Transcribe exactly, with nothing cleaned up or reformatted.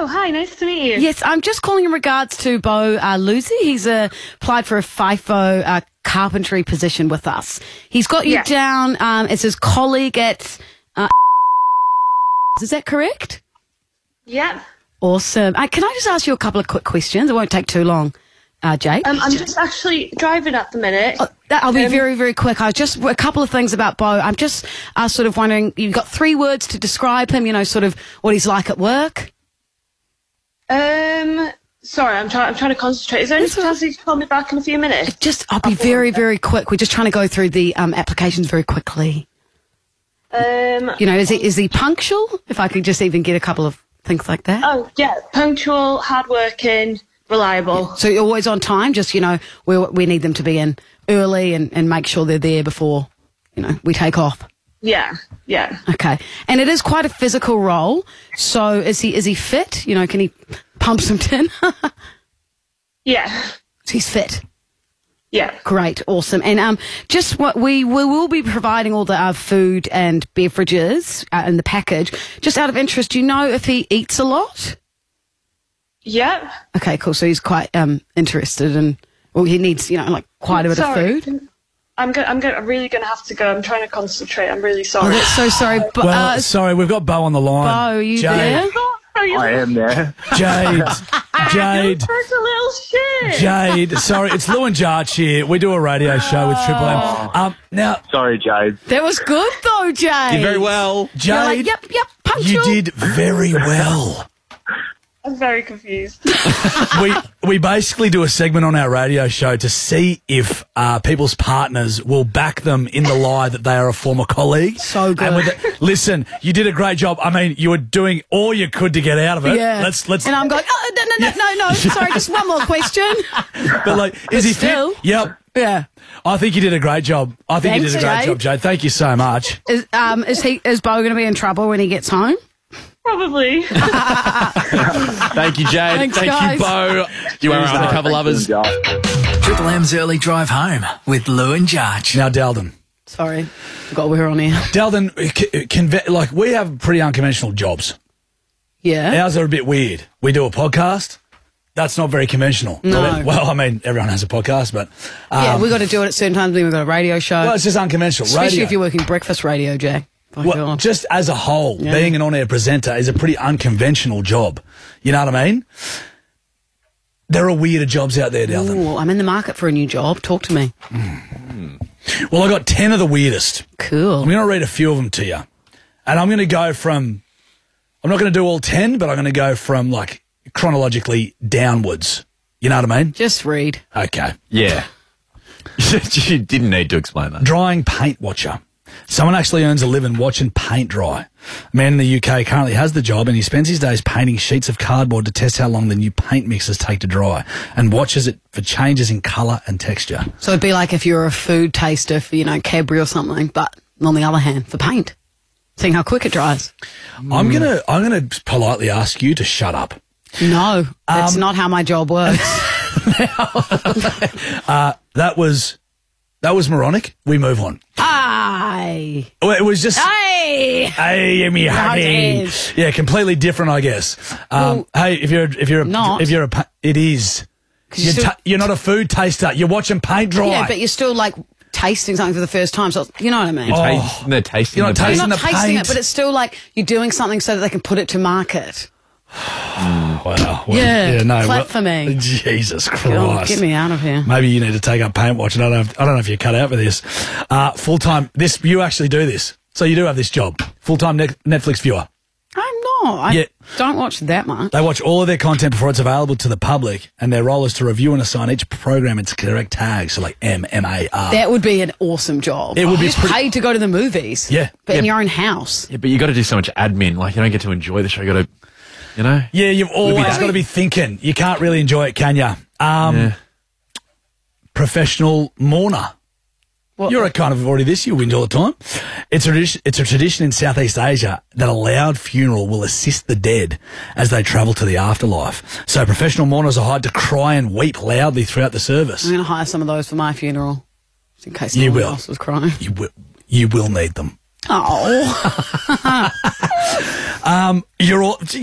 Oh, hi, nice to meet you. Yes, I'm just calling in regards to Bo uh, Lucy. He's uh, applied for a FIFO uh, carpentry position with us. He's got you Yeah. down um, as his colleague at... Uh, is that correct? Yeah. Awesome. Uh, can I just ask you a couple of quick questions? It won't take too long, uh, Jake. Um, I'm just actually driving at the minute. Oh, that, I'll be um, very, very quick. I just a couple of things about Bo. I'm just uh, sort of wondering, you've got three words to describe him, you know, sort of what he's like at work. Um, sorry, I'm trying. I'm trying to concentrate. Is there any That's all right. chance you can call me back in a few minutes? Just, I'll be very, very quick. We're just trying to go through the um, applications very quickly. Um, You know, is he is he punctual? If I could just even get a couple of things like that. oh yeah, punctual, hardworking, reliable. So you're always on time. Just, you know, we we need them to be in early and, and make sure they're there before, you know, we take off. Yeah, yeah. Okay. And it is quite a physical role. So is he is he fit? You know, can he pump some tin? Yeah, He's fit. yeah. Great, awesome. And um, just what we, we will be providing all the uh, food and beverages uh, in the package. Just out of interest, do you know if he eats a lot? Yeah. Okay, cool. So he's quite um interested in, well, he needs, you know, like quite a bit Sorry. of food. I'm go- I'm, go- I'm really going to have to go. I'm trying to concentrate. I'm really Oh, sorry. that's so sorry. But, Well, uh, sorry, we've got Bo on the line. Bo, you Jade. there? Are you I am there. Jade. Jade. such a little shit? Jade. Sorry, it's Lou and Jarch here. We do a radio show with Triple M. Um, now, Sorry, Jade. That was good though, Jay. Did very well. Jade, You're like, yep, yep, punctual. you did very well. I'm very confused. we we basically do a segment on our radio show to see if uh, people's partners will back them in the lie that they are a former colleague. So good. And with it, listen, you did a great job. I mean, you were doing all you could to get out of it. Yeah. Let's let's. And I'm going, oh, no, no, no, no, no. Sorry, just one more question. But like, is he still. fit? Yep. Yeah. I think you did a great job. I think Thanks, you did a great Jade. job, Jade. Thank you so much. Is um is he is Bo going to be in trouble when he gets home? Probably. Thank you, Jade. Thanks, Thank guys. you, Bo. You are No, undercover thank lovers. you, Jade. Triple M's Early Drive Home with Lou and Jarch. Now, Dalden. Sorry, forgot we were on here. Dalden, c- conve- like, we have pretty unconventional jobs. Yeah. Ours are a bit weird. We do a podcast. That's not very conventional. No. Well, I mean, everyone has a podcast, but... Um, Yeah, we got to do it at certain times when we've got a radio show. well, it's just unconventional. Especially radio. if you're working breakfast radio, Jack. Oh, Well, God. just as a whole, Yeah. being an on-air presenter is a pretty unconventional job. You know what I mean? There are weirder jobs out there, Dalton. Ooh, I'm in the market for a new job. Talk to me. Well, I got ten of the weirdest. Cool. I'm going to read a few of them to you. And I'm going to go from... I'm not going to do all ten, but I'm going to go from, like, chronologically downwards. You know what I mean? Just read. Okay. Yeah. You didn't need to explain that. Drying paint watcher. Someone actually earns a living watching paint dry. A man in the U K currently has the job and he spends his days painting sheets of cardboard to test how long the new paint mixes take to dry and watches it for changes in colour and texture. So it'd be like if you're a food taster for, you know, Cadbury or something, but on the other hand, for paint. Seeing how quick it dries. I'm gonna I'm gonna politely ask you to shut up. No, that's Um, not how my job works. Uh, that was that was moronic. We move on. Aye. Well, it was just Aye. hey, me honey. is. Yeah, completely different, I guess. Um, hey, if you're if you're a, Not. if you're a pa- it is. 'Cause you You're, still- ta- you're not a food taster. You're watching paint dry. Yeah, but you're still like tasting something for the first time. So you know what I mean? You're, Oh. ta- they're tasting You're not the paint. tasting You're not the tasting paint. it, but it's still like you're doing something so that they can put it to market. Wow. Well, Yeah, no. clap well, for me. Jesus Oh, Christ. get me out of here. Maybe you need to take up paint watching. I don't know if, I don't know if you're cut out for this. Uh, full time. This you actually do this, so you do have this job. Full time ne- Netflix viewer. I'm not. I Yeah. don't watch that much. They watch all of their content before it's available to the public, and their role is to review and assign each program its correct tag, so like M, M A R. That would be an awesome job. It would be You're just pretty- paid to go to the movies. Yeah. But in Yeah. your own house. Yeah, but you got to do so much admin. Like, you don't get to enjoy the show. You got to, you know? Yeah, you've always that. got to be thinking. You can't really enjoy it, can you? Um, Yeah. Professional mourner. What? You're a kind of already this, you whinge all the time. It's a, tradition, it's a tradition in Southeast Asia that a loud funeral will assist the dead as they travel to the afterlife. So professional mourners are hired to cry and weep loudly throughout the service. I'm going to hire some of those for my funeral, just in case You no one will. else was crying. You will, you will need them. Oh. Um, you're all...